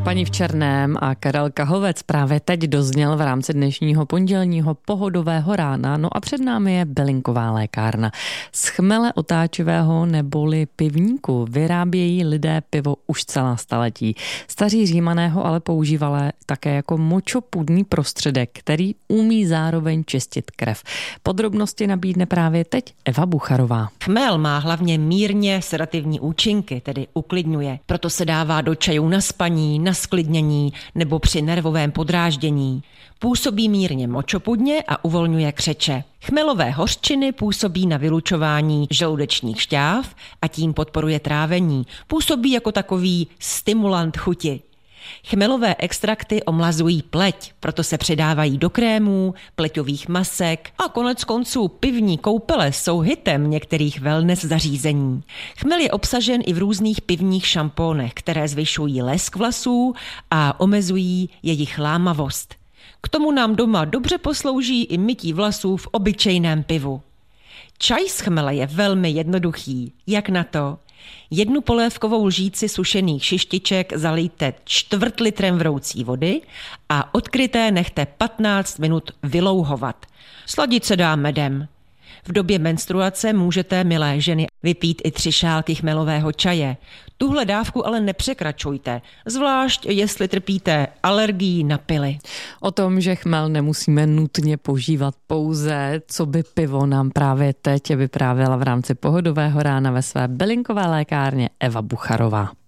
Paní v černém a Karel Kahovec právě teď dozněl v rámci dnešního pondělního pohodového rána. No a před námi je bylinková lékárna. Z chmele otáčivého neboli pivníku vyrábějí lidé pivo už celá staletí. Staří Římané ho ale používali také jako močopudný prostředek, který umí zároveň čistit krev. Podrobnosti nabídne právě teď Eva Bucharová. Chmel má hlavně mírně sedativní účinky, tedy uklidňuje. Proto se dává do čajů na spaní, na sklidnění nebo při nervovém podráždění. Působí mírně močopudně a uvolňuje křeče. Chmelové hořčiny působí na vylučování žaludečních šťáv a tím podporuje trávení. Působí jako takový stimulant chuti. Chmelové extrakty omlazují pleť, proto se přidávají do krémů, pleťových masek a konec konců pivní koupele jsou hitem některých wellness zařízení. Chmel je obsažen i v různých pivních šampónech, které zvyšují lesk vlasů a omezují jejich lámavost. K tomu nám doma dobře poslouží i mytí vlasů v obyčejném pivu. Čaj z chmele je velmi jednoduchý. Jak na to? 1 polévkovou lžíci sušených šištiček zalijte 1/4 litrem vroucí vody a odkryté nechte 15 minut vylouhovat. Sladit se dá medem. V době menstruace můžete, milé ženy, vypít i 3 šálky chmelového čaje. Tuhle dávku ale nepřekračujte, zvlášť jestli trpíte alergií na pily. O tom, že chmel nemusíme nutně požívat pouze, co by pivo nám právě teď vyprávěla v rámci pohodového rána ve své bylinkové lékárně Eva Bucharová.